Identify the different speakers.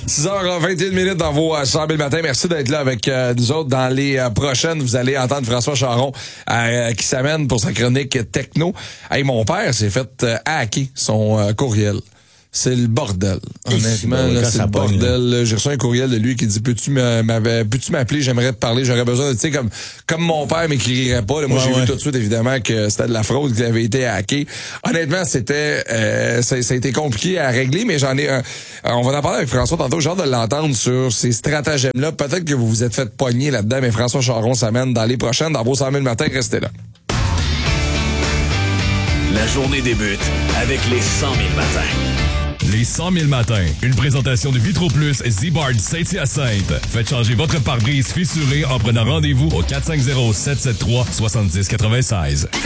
Speaker 1: 6h21 dans vos 100 000 matins. Merci d'être là avec nous autres. Dans les prochaines, vous allez entendre François Charon qui s'amène pour sa chronique techno. Hey, mon père s'est fait hacker son courriel. C'est le bordel. Honnêtement, là, c'est le bordel. J'ai reçu un courriel de lui qui dit peux-tu m'appeler, j'aimerais te parler, j'aurais besoin de, tu sais, comme mon père m'écrirait pas. Là, moi, j'ai vu tout de suite, évidemment, que c'était de la fraude, qu'il avait été hacké. Honnêtement, c'était ça a été compliqué à régler, mais j'en ai on va en parler avec François tantôt. J'ai hâte de l'entendre sur ces stratagèmes-là. Peut-être que vous vous êtes fait pogner là-dedans, mais François Charon s'amène dans les prochaines. Dans vos 100 000 matins, restez là.
Speaker 2: La journée débute avec les 100 000 matins.
Speaker 3: Les 100 000 matins. Une présentation de Vitro Plus Z-Bard Saint-Hyacinthe. Faites changer votre pare-brise fissuré en prenant rendez-vous au 450-773-7096.